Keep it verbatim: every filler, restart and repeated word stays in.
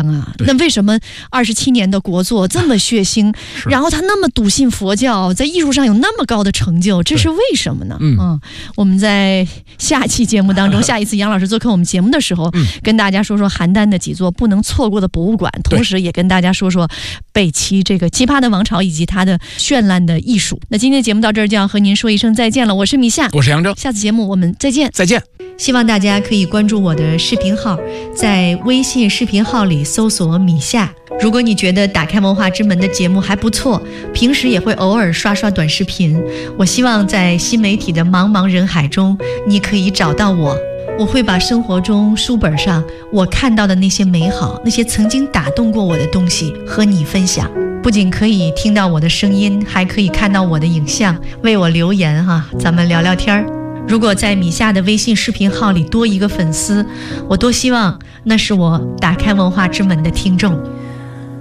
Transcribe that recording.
样啊？那为什么二十七年的国作这么血腥，然后他那么笃信佛教，在艺术上有那么高的成就，这是为什么呢？嗯，嗯我们在下期节目当中，下一次杨老师做客我们节目的时候，嗯、跟大家说说邯郸的几座不能错过的博物馆，同时也跟大家说说北齐这个奇葩的王朝以及它的绚烂的艺术。那今天的节目到这儿就要和您说一声再见了，我是米夏， 我是杨铮， 下次节目我们再见， 再见。 希望大家可以关注我的视频号，在微信视频号里搜索米夏。如果你觉得打开文化之门的节目还不错，平时也会偶尔刷刷短视频，我希望在新媒体的茫茫人海中，你可以找到我。我会把生活中书本上我看到的那些美好，那些曾经打动过我的东西和你分享。不仅可以听到我的声音，还可以看到我的影像，为我留言哈、啊，咱们聊聊天儿。如果在米夏的微信视频号里多一个粉丝，我多希望那是我打开文化之门的听众。